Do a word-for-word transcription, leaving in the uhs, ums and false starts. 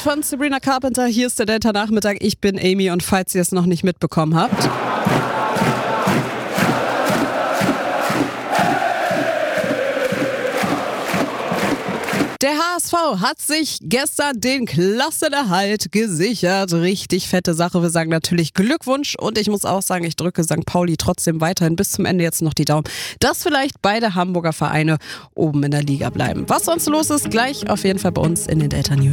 von Sabrina Carpenter. Hier ist der Delta Nachmittag. Ich bin Amy und falls ihr es noch nicht mitbekommen habt. Der H S V hat sich gestern den Klassenerhalt gesichert. Richtig fette Sache. Wir sagen natürlich Glückwunsch und ich muss auch sagen, ich drücke Sankt Pauli trotzdem weiterhin bis zum Ende jetzt noch die Daumen, dass vielleicht beide Hamburger Vereine oben in der Liga bleiben. Was sonst los ist, gleich auf jeden Fall bei uns in den Delta News.